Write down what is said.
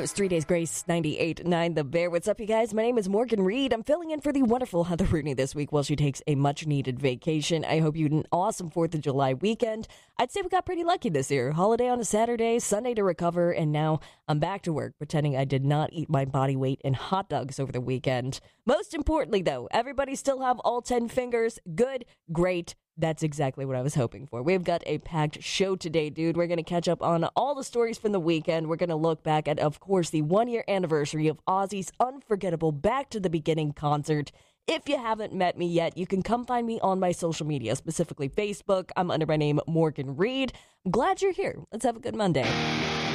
is 3 Days Grace 98.9 The Bear. What's up, you guys? My name is Morgan Reed. I'm filling in for the wonderful Heather Rooney this week while she takes a much-needed vacation. I hope you had an awesome 4th of July weekend. I'd say we got pretty lucky this year. Holiday on a Saturday, Sunday to recover, and now I'm back to work pretending I did not eat my body weight in hot dogs over the weekend. Most importantly, though, everybody still have all 10 fingers. Good, great. That's exactly what I was hoping for. We've got a packed show today, dude. We're going to catch up on all the stories from the weekend. We're going to look back at, of course, the 1-year anniversary of Ozzy's unforgettable Back to the Beginning concert. If you haven't met me yet, you can come find me on my social media, specifically Facebook. I'm under my name, Morgan Reed. I'm glad you're here. Let's have a good Monday.